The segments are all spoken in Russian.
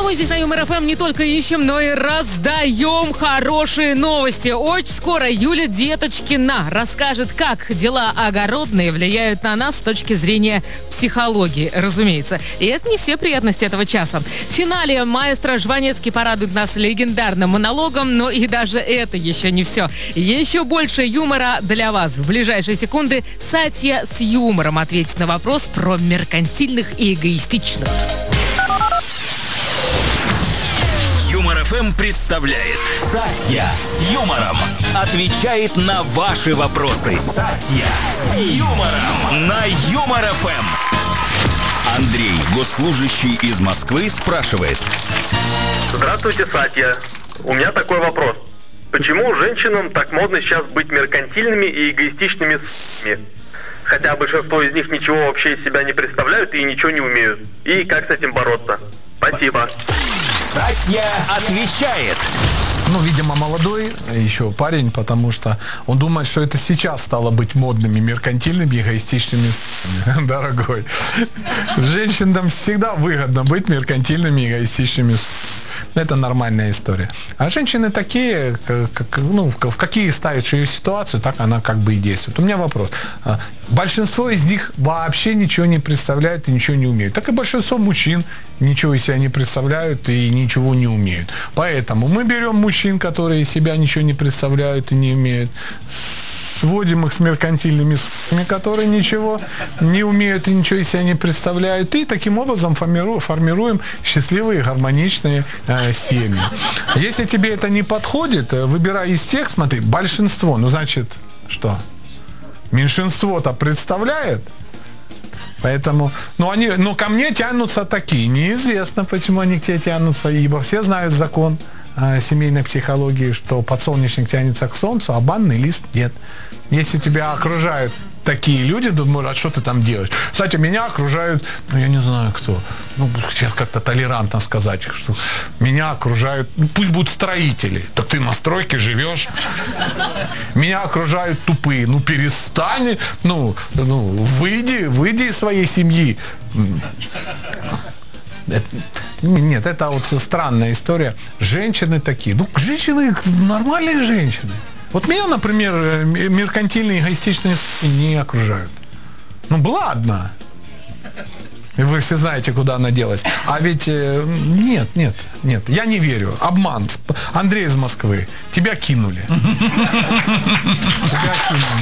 мы здесь на Юмор ФМ не только ищем, но и раздаем хорошие новости. Очень скоро Юля Деточкина расскажет, как дела огородные влияют на нас с точки зрения психологии, разумеется. И это не все приятности этого часа. В финале маэстро Жванецкий порадует нас легендарным монологом, но и даже это еще не все. Еще больше юмора для вас. В ближайшие секунды Сатья с юмором ответит на вопрос про меркантильных и эгоистичных. Юмор ФМ представляет Сатья с юмором. Отвечает на ваши вопросы. Сатья с юмором на Юмор ФМ. Андрей, госслужащий из Москвы, спрашивает. Здравствуйте, Сатья. У меня такой вопрос. Почему женщинам так модно сейчас быть меркантильными и эгоистичными с***ми? Хотя большинство из них ничего вообще из себя не представляют и ничего не умеют. И как с этим бороться? Спасибо. Сатья отвечает. Ну, видимо, молодой еще парень, потому что он думает, что это сейчас стало быть модными, меркантильными, эгоистичными. Дорогой, женщинам всегда выгодно быть меркантильными, эгоистичными. Это нормальная история. А женщины такие, в какие ставишь ее ситуацию, так она как бы и действует. У меня вопрос. Большинство из них вообще ничего не представляют и ничего не умеют. Так и большинство мужчин ничего из себя не представляют и ничего не умеют. Поэтому мы берем мужчин, которые из себя ничего не представляют и не умеют, сводим их с меркантильными с***ми, которые ничего не умеют и ничего из себя не представляют. И таким образом формируем счастливые, гармоничные семьи. Если тебе это не подходит, выбирай из тех, смотри, большинство, значит, что? Меньшинство-то представляет. Поэтому, ко мне тянутся такие. Неизвестно, почему они к тебе тянутся, ибо все знают закон семейной психологии, что подсолнечник тянется к солнцу, а банный лист нет. Если тебя окружают такие люди, думают, а что ты там делаешь? Кстати, меня окружают, я не знаю кто, сейчас как-то толерантно сказать, что меня окружают, пусть будут строители, так ты на стройке живешь. Меня окружают тупые, перестань, выйди из своей семьи. Нет, это вот странная история. Женщины такие. Женщины нормальные женщины. Вот меня, например, меркантильные, эгоистичные не окружают. Ладно. И вы все знаете, куда она делась. А ведь нет, я не верю. Обман. Андрей из Москвы. Тебя кинули. Тебя кинули.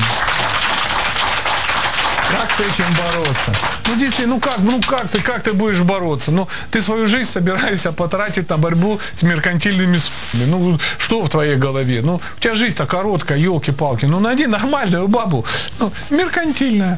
Как с этим бороться? Действительно, как ты будешь бороться? Ты свою жизнь собираешься потратить на борьбу с меркантильными с***ми. Что в твоей голове? У тебя жизнь-то короткая, елки-палки. Найди нормальную бабу. Меркантильная.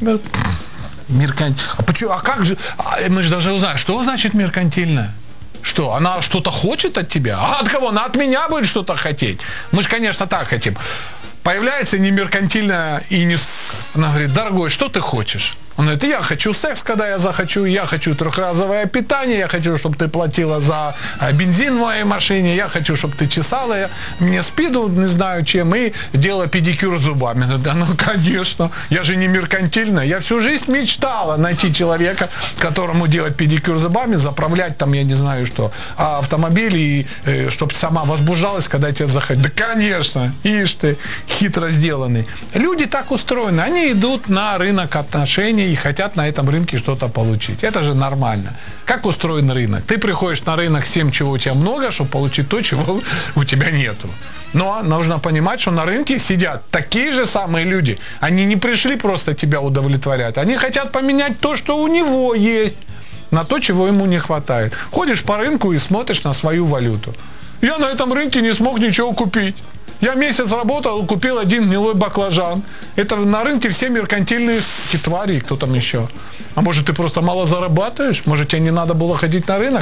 А почему? А как же? Мы же даже узнаем, что значит меркантильная? Что, она что-то хочет от тебя? А от кого? Она от меня будет что-то хотеть. Мы же, конечно, так хотим. Появляется не меркантильная и не сука. Она говорит, дорогой, что ты хочешь? Он говорит, я хочу секс, когда я захочу, я хочу трехразовое питание, я хочу, чтобы ты платила за бензин в моей машине, я хочу, чтобы ты чесала мне спину, не знаю чем, и делала педикюр зубами. Да, конечно, я же не меркантильная, я всю жизнь мечтала найти человека, которому делать педикюр зубами, заправлять там, я не знаю что, автомобиль, и чтобы сама возбуждалась, когда тебе захотят. Да, конечно, ишь ты, хитро сделанный. Люди так устроены, они идут на рынок отношений и хотят на этом рынке что-то получить. Это же нормально. Как устроен рынок? Ты приходишь на рынок с тем, чего у тебя много, чтобы получить то, чего у тебя нету. Но нужно понимать, что на рынке сидят такие же самые люди. Они не пришли просто тебя удовлетворять. Они хотят поменять то, что у него есть, на то, чего ему не хватает. Ходишь по рынку и смотришь на свою валюту. Я на этом рынке не смог ничего купить. Я месяц работал, купил один гнилой баклажан. Это на рынке все меркантильные твари, кто там еще. А может, ты просто мало зарабатываешь? Может, тебе не надо было ходить на рынок?